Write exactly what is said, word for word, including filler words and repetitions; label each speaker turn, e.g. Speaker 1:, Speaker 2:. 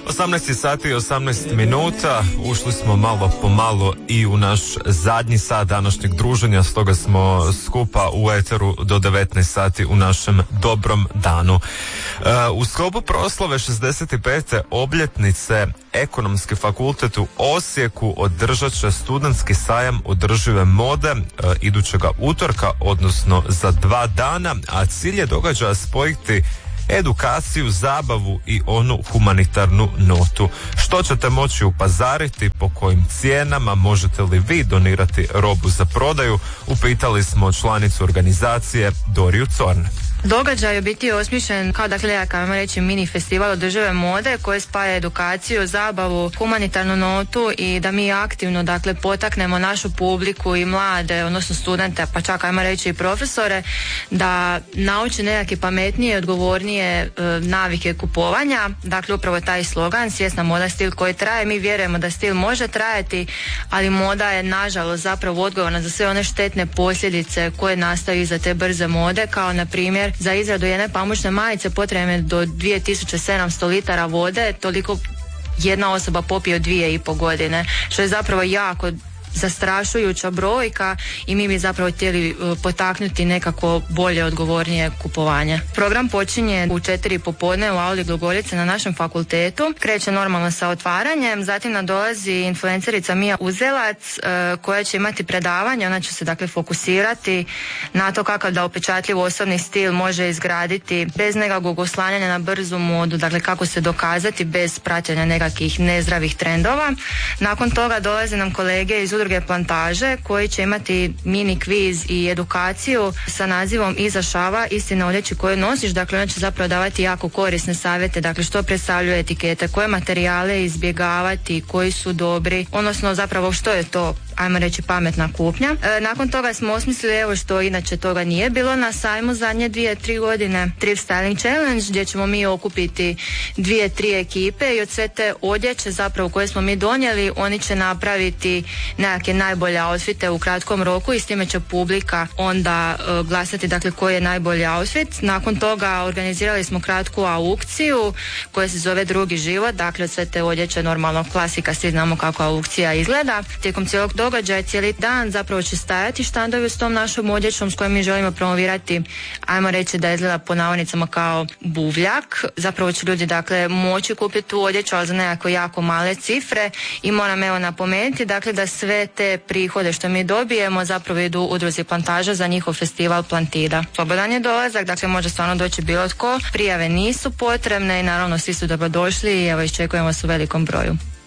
Speaker 1: osamnaest sati i osamnaest minuta, ušli smo malo po malo i u naš zadnji sat današnjeg druženja, stoga smo skupa u eteru do devetnaest sati u našem dobrom danu. U sklopu proslave šezdeset pete obljetnice Ekonomski fakultet u Osijeku održat će studentski sajam održive mode e, idućega utorka, odnosno za dva dana, a cilj je događaja spojiti edukaciju, zabavu i onu humanitarnu notu. Što ćete moći upazariti, po kojim cijenama, možete li vi donirati robu za prodaju, upitali smo članicu organizacije Doriju Corn.
Speaker 2: Događaj je biti osmišljen kao, dakle, ja kao reći mini festival održive mode koji spaja edukaciju, zabavu, humanitarnu notu i da mi aktivno, dakle, potaknemo našu publiku i mlade, odnosno studente, pa čak ajmo reći i profesore, da nauče nekakve pametnije, odgovornije e, navike kupovanja. Dakle, upravo taj slogan, svjesna moda, stil koji traje. Mi vjerujemo da stil može trajati, ali moda je nažalost zapravo odgovorna za sve one štetne posljedice koje nastaju iza te brze mode, kao na primjer za izradu jedne pamučne majice potrebno je do dvije tisuće sedamsto litara vode, toliko jedna osoba popije od dvije i po godine, što je zapravo jako zastrašujuća brojka i mi bi zapravo htjeli potaknuti nekako bolje, odgovornije kupovanje. Program počinje u četiri popodne u auli Glogorice na našem fakultetu. Kreće normalno sa otvaranjem, zatim nadolazi influencerica Mija Uzelac koja će imati predavanje. Ona će se dakle fokusirati na to kakav da upečatljiv osobni stil može izgraditi bez nekakvog oslanjanja na brzu modu, dakle kako se dokazati bez praćenja nekakvih nezdravih trendova. Nakon toga dolaze nam kolege iz udruge Plantaže koji će imati mini kviz i edukaciju sa nazivom Iza šava, istina odjeći koju nosiš. Dakle, ona će zapravo davati jako korisne savjete, dakle što predstavljaju etikete, koje materijale izbjegavati, koji su dobri, odnosno zapravo što je to, ajmo reći, pametna kupnja. E, nakon toga smo osmislili, evo što inače toga nije bilo na sajmu zadnje dvije, tri godine, Thrift Styling Challenge, gdje ćemo mi okupiti dvije, tri ekipe i od sve te odjeće zapravo koje smo mi donijeli, oni će napraviti nekakve najbolje outfite u kratkom roku i s time će publika onda e, glasati, dakle, koji je najbolji outfit. Nakon toga organizirali smo kratku aukciju koja se zove Drugi život, dakle od sve te odjeće, normalno klasika, svi znamo kako aukcija izgleda. Tijekom cijelog događaj cijeli dan zapravo će stajati štandovi s tom našom odjećom s kojom mi želimo promovirati, ajmo reći da izgleda po navodnicama kao buvljak. Zapravo će ljudi, dakle, moći kupiti tu odjeću, ali za nekako jako male cifre i moram evo napomenuti, dakle, da sve te prihode što mi dobijemo zapravo idu udruzi Plantaža za njihov festival Plantida. Slobodan je dolazak, dakle može stvarno doći bilo tko, prijave nisu potrebne i naravno svi su dobrodošli i evo iščekujemo vas u velikom broju.